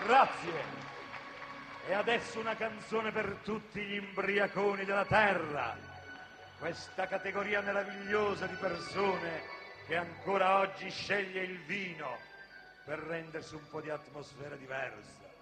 Grazie. E adesso una canzone per tutti gli imbriaconi della terra, questa categoria meravigliosa di persone che ancora oggi sceglie il vino per rendersi un po' di atmosfera diversa.